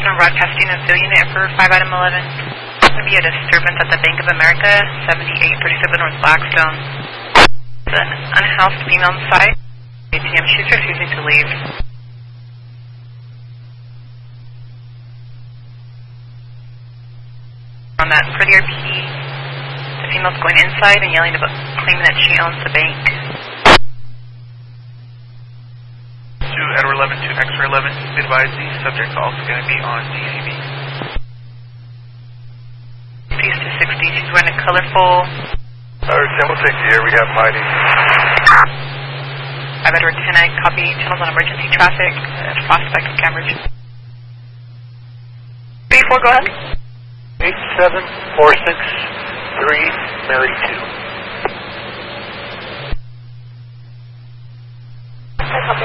Fresno broadcasting a field unit for 5 Item 11. There's going to be a disturbance at the Bank of America, 7837 North Blackstone. There's an unhoused female on site. ATM, she's refusing to leave. On that, for the RP, the female's going inside and yelling about claiming that she owns the bank. 2 Edward 11, 2 X-ray 11, be advised the subject's also going to be on DAB. Peace to 60, she's wearing a colorful... Temple 60 here, we have Mighty. I've Edward 10, I copy channels on emergency traffic, Prospect and Cambridge. 34, go ahead. 87463, Mary 2. I copy.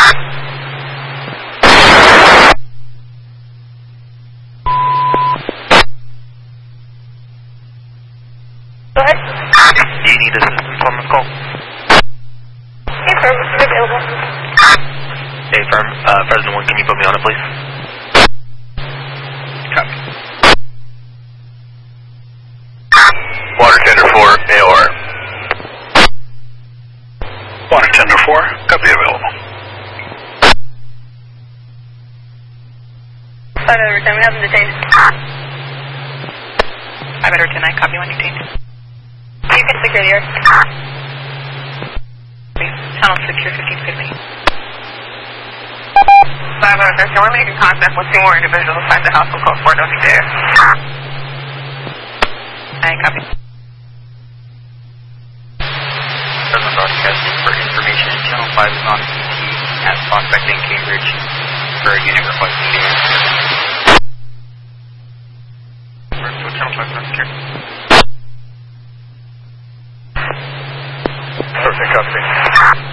Go ahead. Do you need assistance on this call? Hey, firm, you're available. Hey, firm. President 1, can you put me on it, please? Copy. Water Tender 4, AOR. Water Tender 4, copy available. 5 Edward 10, we have them detained. 5 Edward 10, I copy one detained. You can secure the earth. Channel secure 1550. 5 Edward 10, we're making contact with 2 more individuals inside the house. We'll call 4 don't be there. I copy. Present broadcasting for information. Channel 5 is on CT at Prospect in Cambridge for a unit requesting the answer. Channel 5 is not secure. Perfect, copy.